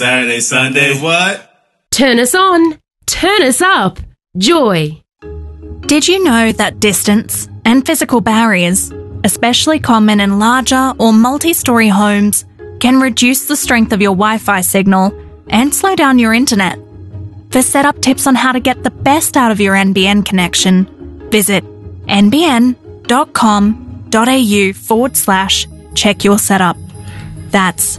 Saturday, Sunday, what? Turn us on. Turn us up. Joy. Did you know that distance and physical barriers, especially common in larger or multi-storey homes, can reduce the strength of your Wi-Fi signal and slow down your internet? For setup tips on how to get the best out of your NBN connection, visit nbn.com.au/check your setup. That's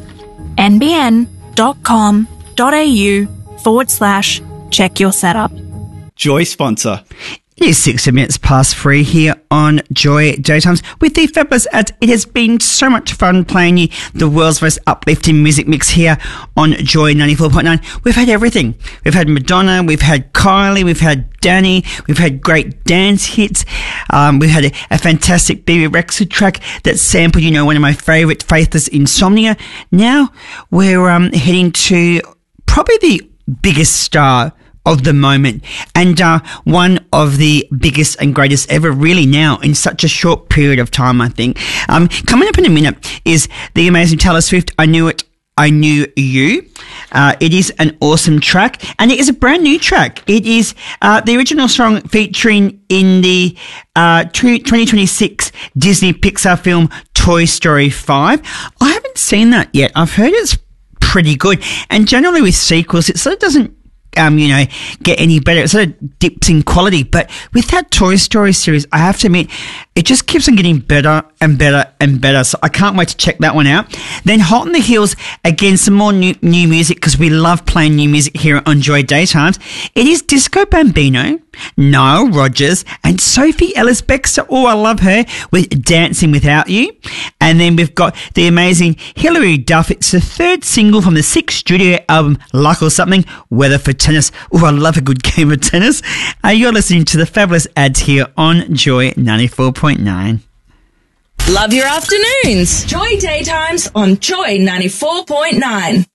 nbn.com.au/check your setup. Joy sponsor. It is 60 minutes past 3 here on Joy Daytimes with the fabulous ads. It has been so much fun playing you the world's most uplifting music mix here on Joy 94.9. We've had everything. We've had Madonna, we've had Kylie, we've had Danny, we've had great dance hits. We've had a fantastic Bebe Rexha track that sampled, one of my favourite, Faithless Insomnia. Now we're heading to probably the biggest star of the moment, and one of the biggest and greatest ever, really, now in such a short period of time, I think. Coming up in a minute is the amazing Taylor Swift, I Knew It, I Knew You. It is an awesome track, and it is a brand new track. It is the original song featuring in the 2026 Disney Pixar film Toy Story 5. I haven't seen that yet. I've heard it's pretty good, and generally with sequels, it sort of doesn't get any better. It sort of dips in quality. But with that Toy Story series, I have to admit, it just keeps on getting better and better and better. So I can't wait to check that one out. Then Hot on the Heels, again, some more new music, because we love playing new music here on Joy Daytimes. It is Disco Bambino, Nile Rodgers, and Sophie Ellis-Bextor. Oh, I love her, with Dancing Without You. And then we've got the amazing Hilary Duff. It's the third single from the 6th studio album, Luck or Something, Weather for Tennis. Oh, I love a good game of tennis. You're listening to the fabulous ads here on Joy 94.9. Love your afternoons. Joy Daytimes on Joy 94.9.